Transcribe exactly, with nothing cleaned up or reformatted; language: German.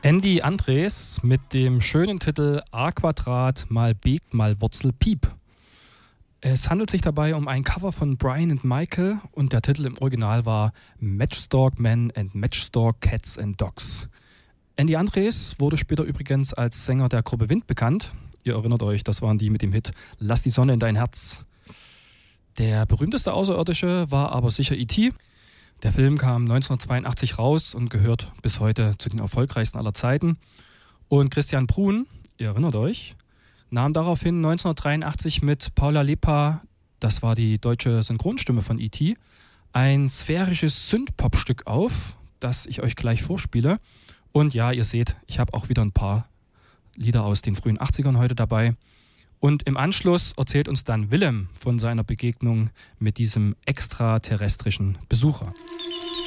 Andy Andres mit dem schönen Titel A Quadrat mal B mal Wurzel Piep. Es handelt sich dabei um ein Cover von Brian and Michael und der Titel im Original war Matchstalk Men and Matchstalk Cats and Dogs. Andy Andres wurde später übrigens als Sänger der Gruppe Wind bekannt. Ihr erinnert euch, das waren die mit dem Hit Lass die Sonne in dein Herz. Der berühmteste Außerirdische war aber sicher E T Der Film kam neunzehnhundertzweiundachtzig raus und gehört bis heute zu den erfolgreichsten aller Zeiten. Und Christian Bruhn, ihr erinnert euch, nahm daraufhin neunzehnhundertdreiundachtzig mit Paula Lepa, das war die deutsche Synchronstimme von E T, ein sphärisches Synth-Pop-Stück auf, das ich euch gleich vorspiele. Und ja, ihr seht, ich habe auch wieder ein paar Lieder aus den frühen achtzigern heute dabei. Und im Anschluss erzählt uns dann Willem von seiner Begegnung mit diesem extraterrestrischen Besucher.